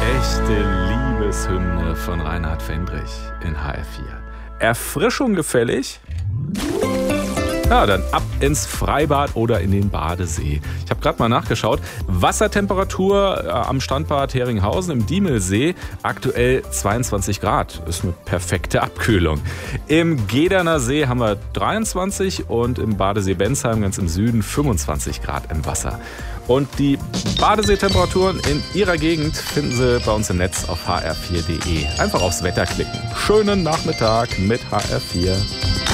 Echte Liebeshymne von Reinhard Fendrich in HR4. Erfrischung gefällig? Ja, dann ab ins Freibad oder in den Badesee. Ich habe gerade mal nachgeschaut. Wassertemperatur am Strandbad Heringhausen im Diemelsee aktuell 22 Grad. Ist eine perfekte Abkühlung. Im Gederner See haben wir 23 und im Badesee Bensheim ganz im Süden 25 Grad im Wasser. Und die Badeseetemperaturen in Ihrer Gegend finden Sie bei uns im Netz auf hr4.de. Einfach aufs Wetter klicken. Schönen Nachmittag mit HR4.